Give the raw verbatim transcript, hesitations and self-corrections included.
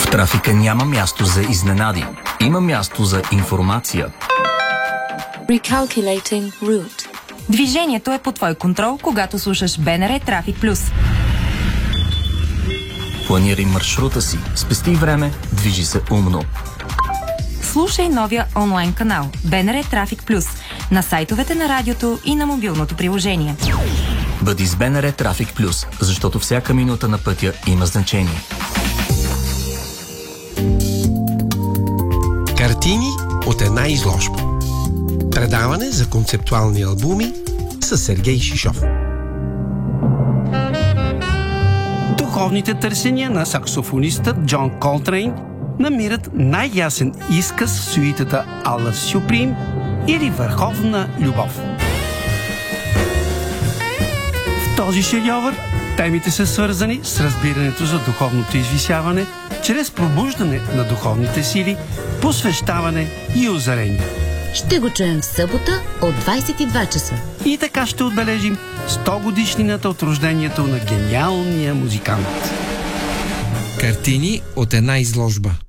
В трафика няма място за изненади. Има място за информация. Recalculating route. Движението е под твой контрол, когато слушаш БНР Трафик Плюс. Планирай маршрута си, спести време, движи се умно. Слушай новия онлайн канал БНР Трафик Плюс на сайтовете на радиото и на мобилното приложение. Бъди с БНР Трафик Плюс, защото всяка минута на пътя има значение. Картини от една изложба. Предаване за концептуални албуми с Сергей Шишов. Духовните търсения на саксофонистът Джон Колтрейн намират най-ясен изказ в суитата Алла Сюприм или Върховна любов. В този шедьовър темите са свързани с разбирането за духовното извисяване чрез пробуждане на духовните сили, посвещаване и озарение. Ще го чуем в събота от двайсет и два часа. И така ще отбележим сто годишнината от рождението на гениалния музикант. Картини от една изложба.